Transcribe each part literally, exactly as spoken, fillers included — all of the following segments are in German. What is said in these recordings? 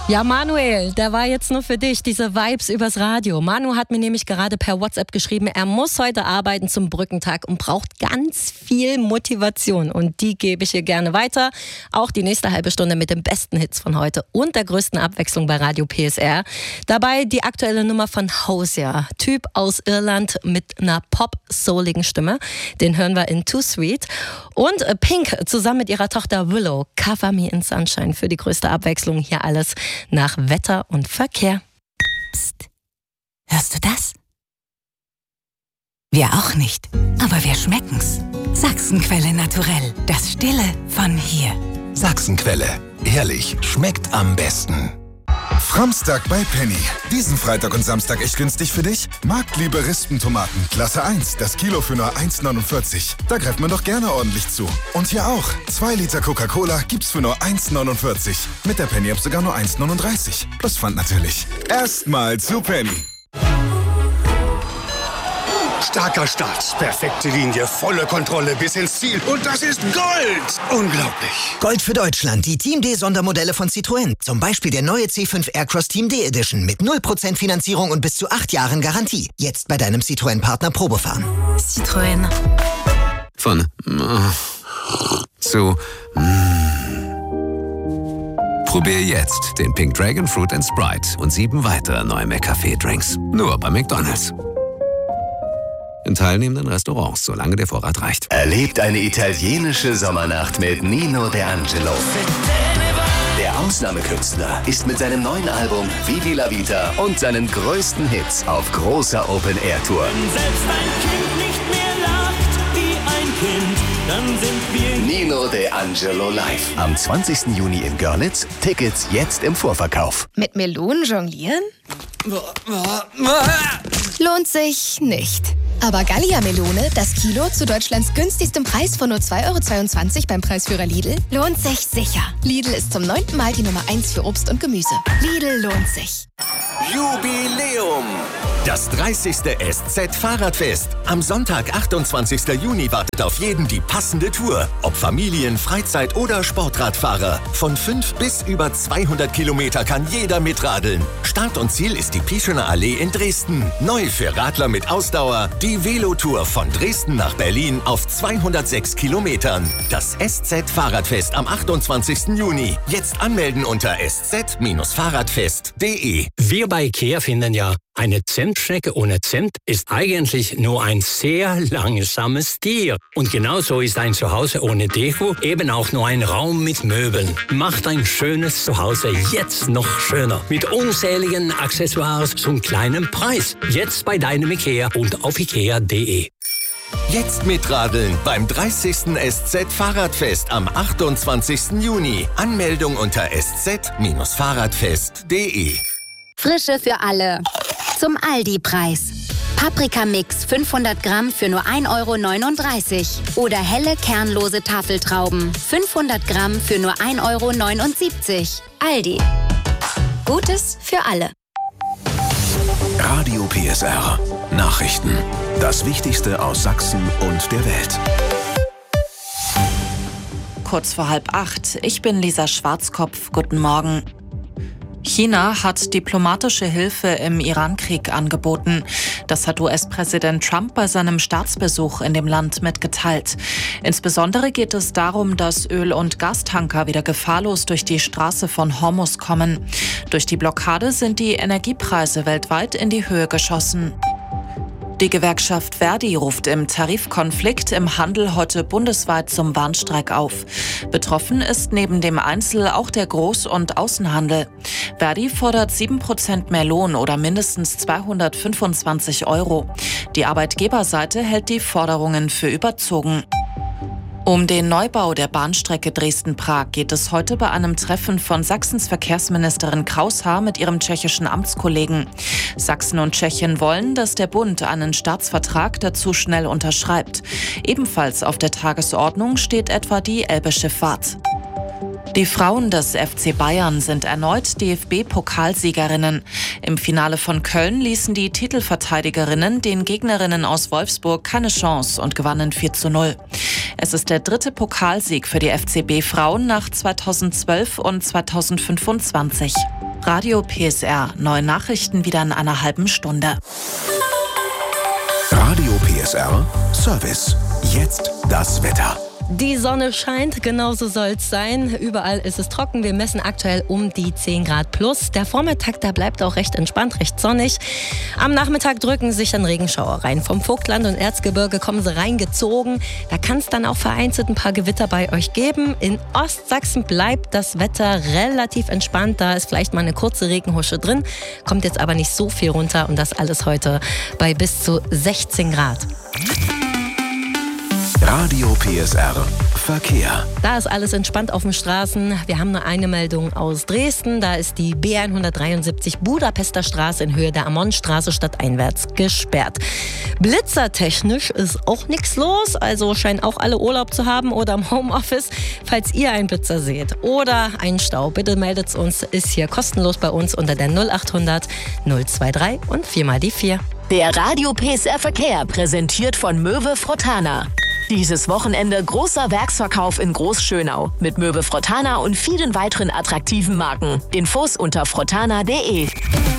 Ja, Manuel, der war jetzt nur für dich, diese Vibes übers Radio. Manu hat mir nämlich gerade per WhatsApp geschrieben, er muss heute arbeiten zum Brückentag und braucht ganz viel Motivation. Und die gebe ich hier gerne weiter. Auch die nächste halbe Stunde mit den besten Hits von heute und der größten Abwechslung bei Radio P S R. Dabei die aktuelle Nummer von Hosier, Typ aus Irland mit einer pop-souligen Stimme. Den hören wir in Too Sweet. Und Pink zusammen mit ihrer Tochter Willow, Cover Me in Sunshine für die größte Abwechslung. Hier alles nach Wetter und Verkehr. Psst. Hörst du das? Wir auch nicht, aber wir schmecken's. Sachsenquelle Naturell, das Stille von hier. Sachsenquelle, ehrlich, schmeckt am besten. Framstag bei Penny. Diesen Freitag und Samstag echt günstig für dich? Marktliebe Rispentomaten, Klasse eins, das Kilo für nur eins neunundvierzig. Da greift man doch gerne ordentlich zu. Und hier auch. zwei Liter Coca-Cola gibt's für nur eins neunundvierzig. Mit der Penny-App sogar nur eins neununddreißig. Plus Pfand natürlich. Erstmal zu Penny. Starker Start, perfekte Linie, volle Kontrolle bis ins Ziel. Und das ist Gold! Unglaublich. Gold für Deutschland, die Team D-Sondermodelle von Citroën. Zum Beispiel der neue C fünf Aircross Team D Edition mit null Prozent Finanzierung und bis zu acht Jahren Garantie. Jetzt bei deinem Citroën-Partner Probefahren. Citroën. Von zu Probier jetzt den Pink Dragon Fruit and Sprite und sieben weitere neue McCafé-Drinks. Nur bei McDonald's. In teilnehmenden Restaurants, solange der Vorrat reicht. Erlebt eine italienische Sommernacht mit Nino De Angelo. Der Ausnahmekünstler ist mit seinem neuen Album Vivi la Vita und seinen größten Hits auf großer Open-Air-Tour. Wenn selbst ein Kind nicht mehr lacht wie ein Kind, dann sind wir Nino De Angelo live. Am zwanzigsten Juni in Görlitz. Tickets jetzt im Vorverkauf. Mit Melonen jonglieren? Lohnt sich nicht. Aber Gallia-Melone, das Kilo zu Deutschlands günstigstem Preis von nur zwei Euro zweiundzwanzig beim Preisführer Lidl, lohnt sich sicher. Lidl ist zum neunten Mal die Nummer eins für Obst und Gemüse. Lidl lohnt sich. Jubiläum! Das dreißigste S Z-Fahrradfest. Am Sonntag, achtundzwanzigsten Juni, wartet auf jeden die passende Tour. Ob Familien-, Freizeit- oder Sportradfahrer. Von fünf bis über zweihundert Kilometer kann jeder mitradeln. Start und Ziel ist die Pischener Allee in Dresden. Neu für Radler mit Ausdauer, die Velotour von Dresden nach Berlin auf zweihundertsechs Kilometern. Das S Z-Fahrradfest am achtundzwanzigsten Juni. Jetzt anmelden unter s z fahrradfest punkt de. Wir bei IKEA finden ja, eine Zentschnecke ohne Zent ist eigentlich nur ein sehr langsames Tier. Und genauso ist ein Zuhause ohne Deko eben auch nur ein Raum mit Möbeln. Macht ein schönes Zuhause jetzt noch schöner. Mit unzähligen Accessoires zum kleinen Preis. Jetzt bei deinem IKEA und auf ikea punkt de. Jetzt mitradeln beim dreißigsten S Z-Fahrradfest am achtundzwanzigsten Juni. Anmeldung unter s z fahrradfest punkt de. Frische für alle. Zum Aldi-Preis. Paprikamix fünfhundert Gramm für nur ein Euro neununddreißig. Oder helle kernlose Tafeltrauben fünfhundert Gramm für nur ein Euro neunundsiebzig. Aldi. Gutes für alle. Radio P S R. Nachrichten. Das Wichtigste aus Sachsen und der Welt. Kurz vor halb acht. Ich bin Lisa Schwarzkopf. Guten Morgen. China hat diplomatische Hilfe im Iran-Krieg angeboten. Das hat U S-Präsident Trump bei seinem Staatsbesuch in dem Land mitgeteilt. Insbesondere geht es darum, dass Öl- und Gastanker wieder gefahrlos durch die Straße von Hormuz kommen. Durch die Blockade sind die Energiepreise weltweit in die Höhe geschossen. Die Gewerkschaft Verdi ruft im Tarifkonflikt im Handel heute bundesweit zum Warnstreik auf. Betroffen ist neben dem Einzel- auch der Groß- und Außenhandel. Verdi fordert sieben Prozent mehr Lohn oder mindestens zweihundertfünfundzwanzig Euro. Die Arbeitgeberseite hält die Forderungen für überzogen. Um den Neubau der Bahnstrecke Dresden-Prag geht es heute bei einem Treffen von Sachsens Verkehrsministerin Kraushaar mit ihrem tschechischen Amtskollegen. Sachsen und Tschechien wollen, dass der Bund einen Staatsvertrag dazu schnell unterschreibt. Ebenfalls auf der Tagesordnung steht etwa die Elbe-Schifffahrt. Die Frauen des F C Bayern sind erneut D F B-Pokalsiegerinnen. Im Finale von Köln ließen die Titelverteidigerinnen den Gegnerinnen aus Wolfsburg keine Chance und gewannen vier zu null. Es ist der dritte Pokalsieg für die F C B-Frauen nach zweitausendzwölf und zweitausendfünfundzwanzig. Radio P S R. Neue Nachrichten wieder in einer halben Stunde. Radio P S R Service. Jetzt das Wetter. Die Sonne scheint, genauso soll es sein. Überall ist es trocken. Wir messen aktuell um die zehn Grad plus. Der Vormittag, da bleibt auch recht entspannt, recht sonnig. Am Nachmittag drücken sich dann Regenschauer rein. Vom Vogtland und Erzgebirge kommen sie reingezogen. Da kann es dann auch vereinzelt ein paar Gewitter bei euch geben. In Ostsachsen bleibt das Wetter relativ entspannt. Da ist vielleicht mal eine kurze Regenhusche drin. Kommt jetzt aber nicht so viel runter. Und das alles heute bei bis zu sechzehn Grad. Radio P S R Verkehr. Da ist alles entspannt auf den Straßen. Wir haben nur eine Meldung aus Dresden. Da ist die B hundertdreiundsiebzig Budapester Straße in Höhe der Ammonstraße stadteinwärts gesperrt. Blitzertechnisch ist auch nichts los. Also scheinen auch alle Urlaub zu haben oder im Homeoffice. Falls ihr einen Blitzer seht oder einen Stau, bitte meldet es uns. Ist hier kostenlos bei uns unter der null achthundert null drei drei und viermal die vier. Der Radio P S R Verkehr präsentiert von Möwe Frottana. Dieses Wochenende großer Werksverkauf in Großschönau mit Möwe Frottana und vielen weiteren attraktiven Marken. Infos unter frottana punkt de.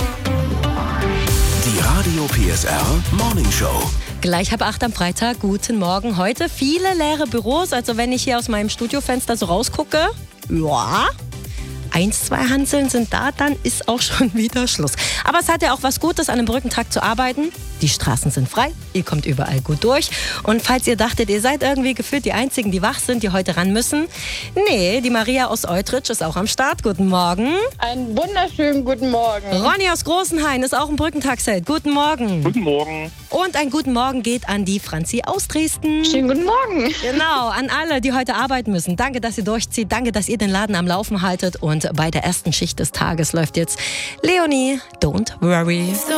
Die Radio P S R Morning Show. Gleich halb acht am Freitag. Guten Morgen. Heute viele leere Büros. Also wenn ich hier aus meinem Studiofenster so rausgucke, ja, eins, zwei Hanseln sind da, dann ist auch schon wieder Schluss. Aber es hat ja auch was Gutes, an einem Brückentag zu arbeiten. Die Straßen sind frei, ihr kommt überall gut durch. Und falls ihr dachtet, ihr seid irgendwie gefühlt die Einzigen, die wach sind, die heute ran müssen. Nee, die Maria aus Eutrich ist auch am Start. Guten Morgen. Einen wunderschönen guten Morgen. Ronny aus Großenhain ist auch im Brückentagsheld. Guten Morgen. Guten Morgen. Und ein guten Morgen geht an die Franzi aus Dresden. Schönen guten Morgen. Genau, an alle, die heute arbeiten müssen. Danke, dass ihr durchzieht. Danke, dass ihr den Laden am Laufen haltet. Und bei der ersten Schicht des Tages läuft jetzt Leonie, Don't Worry.